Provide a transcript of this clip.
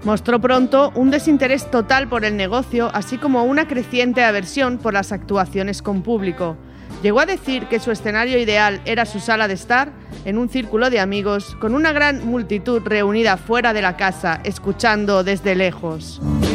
Mostró pronto un desinterés total por el negocio, así como una creciente aversión por las actuaciones con público. Llegó a decir que su escenario ideal era su sala de estar, en un círculo de amigos, con una gran multitud reunida fuera de la casa, escuchando desde lejos.